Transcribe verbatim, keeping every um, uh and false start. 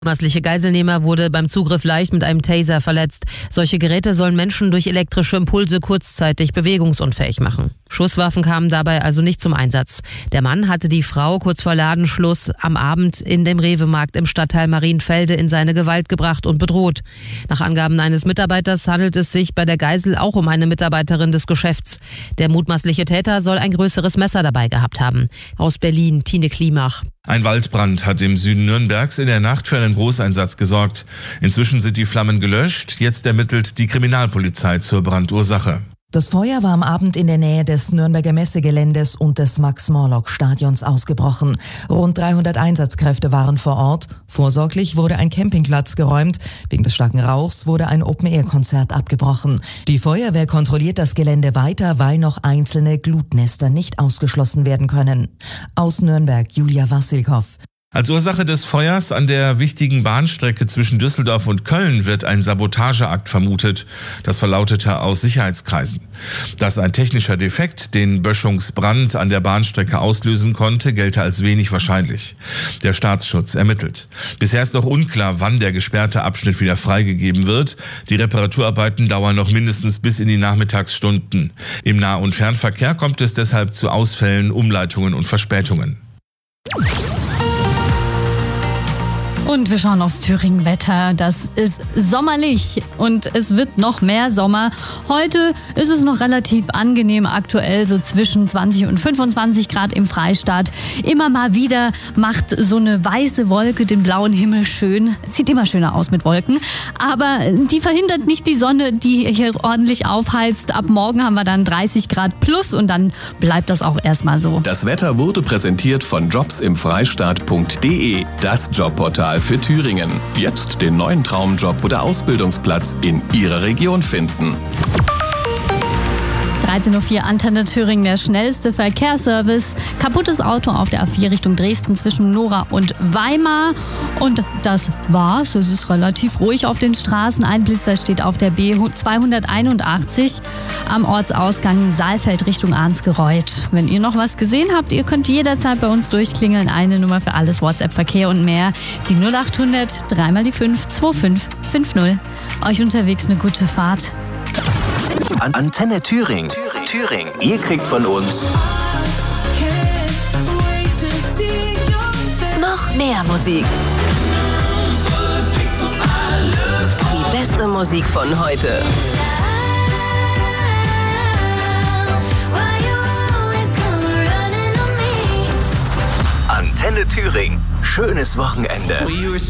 Der mutmaßliche Geiselnehmer wurde beim Zugriff leicht mit einem Taser verletzt. Solche Geräte sollen Menschen durch elektrische Impulse kurzzeitig bewegungsunfähig machen. Schusswaffen kamen dabei also nicht zum Einsatz. Der Mann hatte die Frau kurz vor Ladenschluss am Abend in dem Rewe-Markt im Stadtteil Marienfelde in seine Gewalt gebracht und bedroht. Nach Angaben eines Mitarbeiters handelt es sich bei der Geisel auch um eine Mitarbeiterin des Geschäfts. Der mutmaßliche Täter soll ein größeres Messer dabei gehabt haben. Aus Berlin, Tine Klimach. Ein Waldbrand hat im Süden Nürnbergs in der Nacht für einen Großeinsatz gesorgt. Inzwischen sind die Flammen gelöscht. Jetzt ermittelt die Kriminalpolizei zur Brandursache. Das Feuer war am Abend in der Nähe des Nürnberger Messegeländes und des Max-Morlock-Stadions ausgebrochen. Rund dreihundert Einsatzkräfte waren vor Ort. Vorsorglich wurde ein Campingplatz geräumt. Wegen des starken Rauchs wurde ein Open-Air-Konzert abgebrochen. Die Feuerwehr kontrolliert das Gelände weiter, weil noch einzelne Glutnester nicht ausgeschlossen werden können. Aus Nürnberg, Julia Wassilkow. Als Ursache des Feuers an der wichtigen Bahnstrecke zwischen Düsseldorf und Köln wird ein Sabotageakt vermutet. Das verlautete aus Sicherheitskreisen. Dass ein technischer Defekt den Böschungsbrand an der Bahnstrecke auslösen konnte, gelte als wenig wahrscheinlich. Der Staatsschutz ermittelt. Bisher ist noch unklar, wann der gesperrte Abschnitt wieder freigegeben wird. Die Reparaturarbeiten dauern noch mindestens bis in die Nachmittagsstunden. Im Nah- und Fernverkehr kommt es deshalb zu Ausfällen, Umleitungen und Verspätungen. Und wir schauen aufs Thüringen-Wetter. Das ist sommerlich und es wird noch mehr Sommer. Heute ist es noch relativ angenehm, aktuell so zwischen zwanzig und fünfundzwanzig Grad im Freistaat. Immer mal wieder macht so eine weiße Wolke den blauen Himmel schön. Sieht immer schöner aus mit Wolken, aber die verhindert nicht die Sonne, die hier ordentlich aufheizt. Ab morgen haben wir dann dreißig Grad plus und dann bleibt das auch erstmal so. Das Wetter wurde präsentiert von jobs im freistaat punkt de, das Jobportal für Thüringen. Jetzt den neuen Traumjob oder Ausbildungsplatz in Ihrer Region finden. dreizehn Uhr vier Antenne Thüringen, der schnellste Verkehrsservice. Kaputtes Auto auf der A vier Richtung Dresden zwischen Nora und Weimar. Und das war's. Es ist relativ ruhig auf den Straßen. Ein Blitzer steht auf der B zweihunderteinundachtzig am Ortsausgang Saalfeld Richtung Arnsgereuth. Wenn ihr noch was gesehen habt, ihr könnt jederzeit bei uns durchklingeln. Eine Nummer für alles WhatsApp-Verkehr und mehr. Die null achthundert drei mal die fünf zwei fünf fünf null. Euch unterwegs eine gute Fahrt. An Antenne Thüringen. Thüringen. Ihr kriegt von uns noch mehr Musik. Die beste Musik von heute. Antenne Thüringen. Schönes Wochenende.